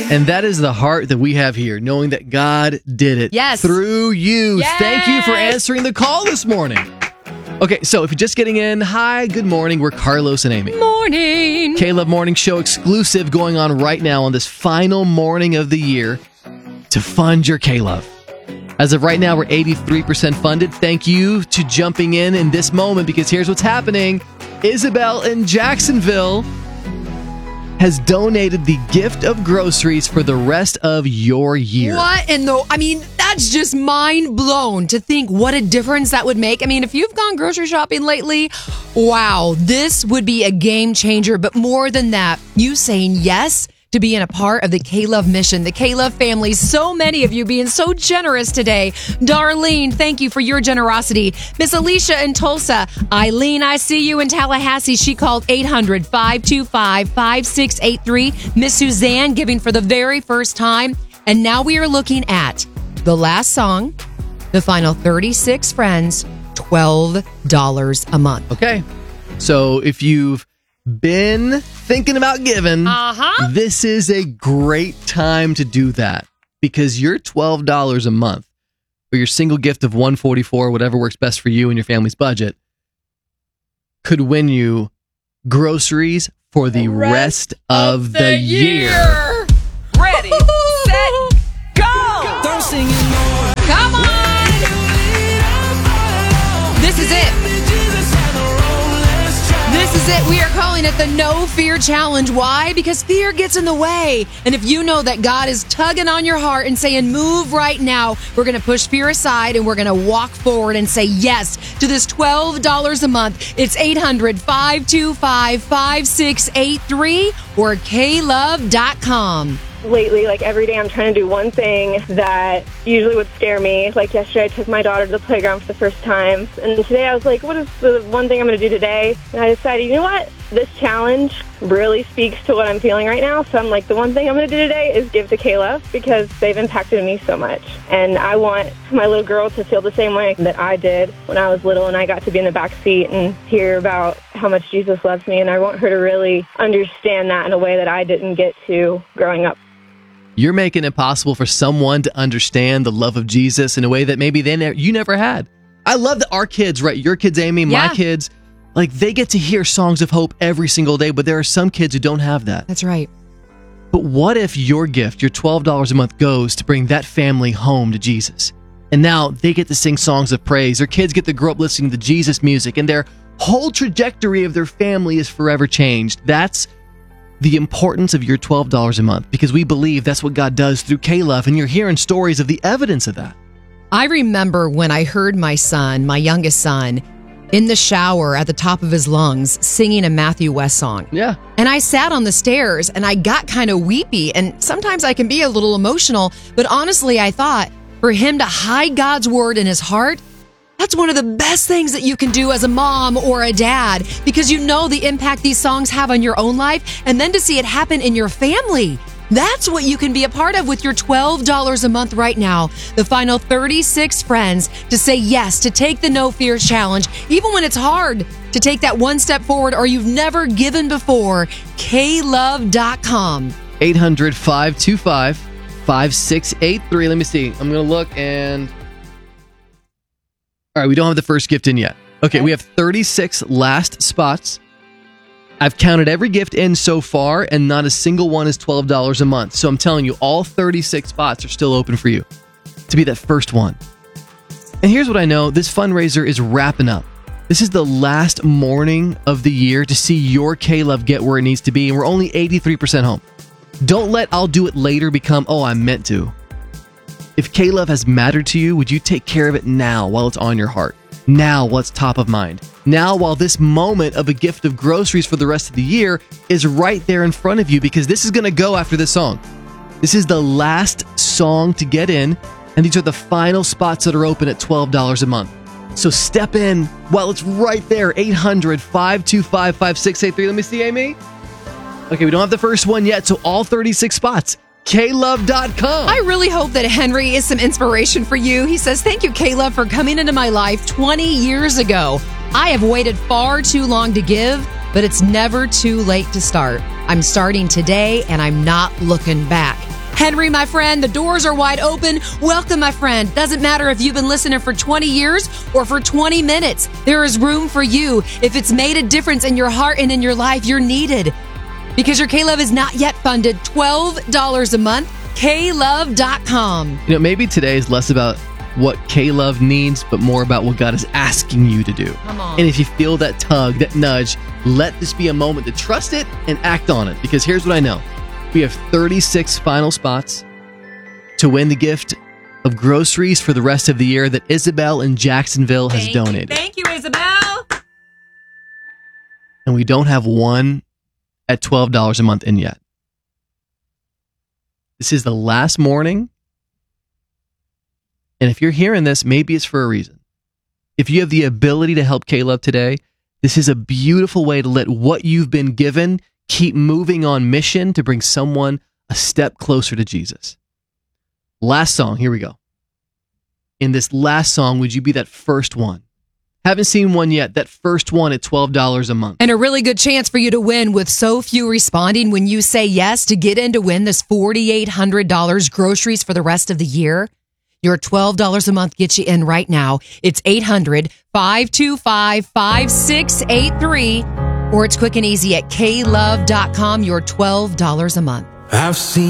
And that is the heart that we have here, knowing that God did it through you. Yes. Thank you for answering the call this morning. Okay, so if you're just getting in, hi, good morning. We're Carlos and Amy. Morning. K-Love Morning Show exclusive going on right now on this final morning of the year to fund your K-Love. As of right now, we're 83% funded. Thank you to jumping in this moment, because here's what's happening. Isabel in Jacksonville has donated the gift of groceries for the rest of your year. What in the... I mean, that's just mind blown to think what a difference that would make. I mean, if you've gone grocery shopping lately, wow, this would be a game changer. But more than that, you saying yes to being a part of the K-Love mission, the K-Love family. So many of you being so generous today. Darlene, thank you for your generosity. Miss Alicia in Tulsa. Eileen, I see you in Tallahassee. She called 800-525-5683. Miss Suzanne giving for the very first time. And now we are looking at the last song, the final 36 friends, $12 a month. Okay. So if you've been thinking about giving, this is a great time to do that, because your $12 a month or your single gift of $144, whatever works best for you and your family's budget, could win you groceries for the rest of the year. Ready, set, go! Come on! This is it. This is it. We are calling it the No Fear Challenge. Why? Because fear gets in the way. And if you know that God is tugging on your heart and saying, move right now, we're going to push fear aside and we're going to walk forward and say yes to this $12 a month. It's 800-525-5683 or klove.com. Lately, like every day, I'm trying to do one thing that usually would scare me. Like yesterday, I took my daughter to the playground for the first time. And today I was like, what is the one thing I'm going to do today? And I decided, you know what? This challenge really speaks to what I'm feeling right now. So I'm like, the one thing I'm going to do today is give to K-Love, because they've impacted me so much. And I want my little girl to feel the same way that I did when I was little and I got to be in the back seat and hear about how much Jesus loves me. And I want her to really understand that in a way that I didn't get to growing up. You're making it possible for someone to understand the love of Jesus in a way that maybe you never had. I love that our kids, right? Your kids, Amy, my kids, like they get to hear songs of hope every single day, but there are some kids who don't have that. That's right. But what if your gift, your $12 a month, goes to bring that family home to Jesus? And now they get to sing songs of praise. Their kids get to grow up listening to Jesus music, and their whole trajectory of their family is forever changed. That's the importance of your $12 a month, because we believe that's what God does through K-Love, and you're hearing stories of the evidence of that. I remember when I heard my son, my youngest son, in the shower at the top of his lungs singing a Matthew West song. Yeah. And I sat on the stairs and I got kind of weepy, and sometimes I can be a little emotional, but honestly, I thought for him to hide God's word in his heart, that's one of the best things that you can do as a mom or a dad, because you know the impact these songs have on your own life, and then to see it happen in your family. That's what you can be a part of with your $12 a month right now. The final 36 friends to say yes, to take the No Fear Challenge, even when it's hard, to take that one step forward or you've never given before. klove.com. 800-525-5683. Let me see. I'm going to look and... All right, we don't have the first gift in yet. Okay, we have 36 last spots. I've counted every gift in so far, and not a single one is $12 a month. So I'm telling you, all 36 spots are still open for you to be that first one. And here's what I know. This fundraiser is wrapping up. This is the last morning of the year to see your K-Love get where it needs to be, and we're only 83% home. Don't let I'll do it later become, oh, I'm meant to. If K-Love has mattered to you, would you take care of it now while it's on your heart? Now while it's top of mind? Now while this moment of a gift of groceries for the rest of the year is right there in front of you, because this is going to go after this song. This is the last song to get in, and these are the final spots that are open at $12 a month. So step in while it's right there. 800-525-5683. Let me see, Amy. Okay, we don't have the first one yet, so all 36 spots. klove.com. I really hope that Henry is some inspiration for you. He says, thank you, K-Love, for coming into my life 20 years ago. I have waited far too long to give, but it's never too late to start. I'm starting today, and I'm not looking back. Henry, my friend, the doors are wide open. Welcome, my friend. Doesn't matter if you've been listening for 20 years or for 20 minutes. There is room for you. If it's made a difference in your heart and in your life, you're needed. Because your K-Love is not yet funded. $12 a month. KLove.com. Maybe today is less about what K-Love needs, but more about what God is asking you to do. Come on. And if you feel that tug, that nudge, let this be a moment to trust it and act on it. Because here's what I know. We have 36 final spots to win the gift of groceries for the rest of the year that Isabel in Jacksonville has donated. Thank you, Isabel. And we don't have one at $12 a month in yet. This is the last morning. And if you're hearing this, maybe it's for a reason. If you have the ability to help K-Love today, this is a beautiful way to let what you've been given keep moving on mission to bring someone a step closer to Jesus. Last song, here we go. In this last song, would you be that first one? Haven't seen one yet. That first one at $12 a month. And a really good chance for you to win with so few responding when you say yes to get in to win this $4,800 groceries for the rest of the year. Your $12 a month gets you in right now. It's 800-525-5683. Or it's quick and easy at klove.com. Your $12 a month. I've seen